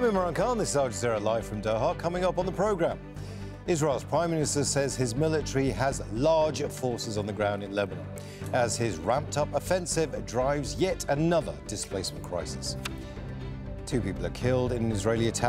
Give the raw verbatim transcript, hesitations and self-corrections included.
I'm Imran Khan, this is Al Jazeera live from Doha. Coming up on the programme, Israel's Prime Minister says his military has large forces on the ground in Lebanon as his ramped-up offensive drives yet another displacement crisis. Two people are killed in an Israeli attack